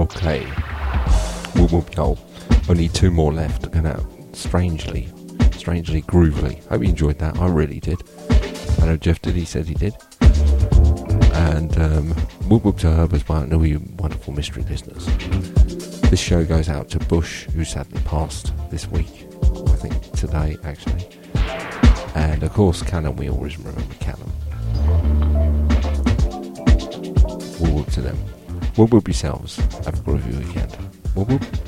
Okay. Whoop whoop yo. Only 2 more left, and out strangely groovily. Hope you enjoyed that. I really did. I know Jeff did. He said he did. And whoop whoop to Herbers by all you wonderful mystery listeners. This show goes out to Bush, who sadly passed this week. I think today, actually. And of course, Canon. We always remember Canon. Whoop whoop to them. Whoop whoop yourselves. Have a groovy weekend. Whoop whoop.